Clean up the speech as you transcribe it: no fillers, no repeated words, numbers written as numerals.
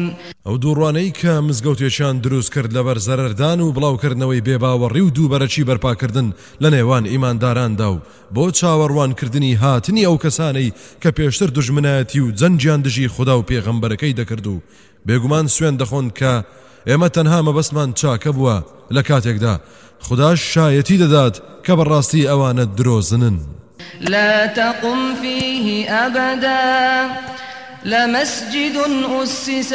ئەو دووڕوانەی کە مزگەوتێکیان دروست کرد لەبەر زەرەردان و بڵاوکردنەوەی بێباوەڕی و دووبەرەچی بەرپاکردن لە نێوان ئیمانداراندا و بۆ چاوەڕوانکردنی هاتنی ئەو کەسانەی کە پێشتر دوژمنایەتی و جەنجیان دژی خوددا و پێغەمبەرەکەی دەکرد و بێگومان سوێن دەخۆن کە ئێمە تەنها مەبەستمان چاکە بووە لە کاتێکدا خودداش شایەتی دەدات کە بەڕاستی ئەوانە درۆزنن. لا تقم فيه أبدا لمسجد أسس